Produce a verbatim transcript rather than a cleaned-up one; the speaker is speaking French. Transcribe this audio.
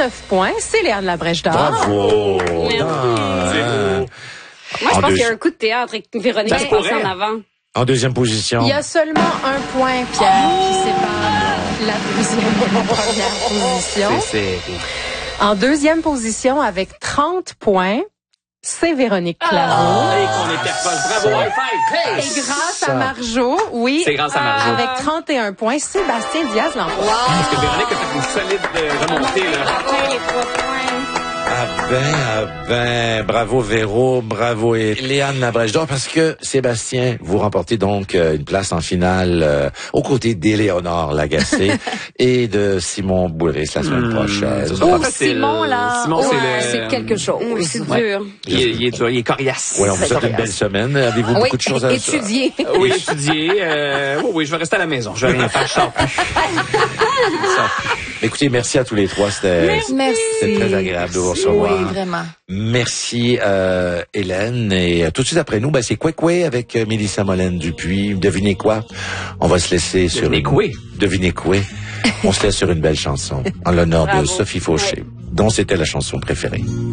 dix-neuf points, c'est Léane Labrèche d'Or. Bravo! Merci. Dans, Moi, je en pense deux- qu'il y a un coup de théâtre et que Véronique Ça est passée pourrait. en avant. En deuxième position. Il y a seulement un point, Pierre, qui sépare la deuxième et la première position. C'est En deuxième position, avec trente points, c'est Véronique Claveau. Hey, qu'on était proche. Bravo, high five! Hey! Et grâce Ça. à Marjo, oui. C'est grâce à Marjo. Avec trente et un points, Sébastien Diaz l'emporte. Parce que Véronique a fait une solide euh, remontée, là. Après les trois points. Ah ben, ah ben, bravo Véro, bravo et Léane Labrèche d'Or, parce que Sébastien, vous remportez donc euh, une place en finale euh, aux côtés d'Éléonore Lagacé et de Simon Boulris la semaine Hmm, prochaine. ce sera Donc, pas facile. Simon, là, Simon, ouais, c'est le... c'est quelque chose. Oui, c'est Ouais. dur. Il est, il est dur, il est coriace. ouais, on vous c'est souhaite une coriace. belle semaine. Avez-vous Oui, beaucoup de choses à étudier. Euh, Oui, étudier. Euh, oui, oui, je vais rester à la maison. Je vais rien faire, je sors plus. Je sors plus. Écoutez, merci à tous les trois. C'était Merci. c'était très agréable de vous recevoir. Oui, vraiment. Merci euh, Hélène. Et euh, tout de suite après nous, ben, c'est Coué Coué avec euh, Mélissa Molène Dupuis. Devinez quoi? On va se laisser sur Devinez une... quoi? Devinez quoi? On se laisse sur une belle chanson en l'honneur de Bravo. Sophie Fauché, dont c'était la chanson préférée.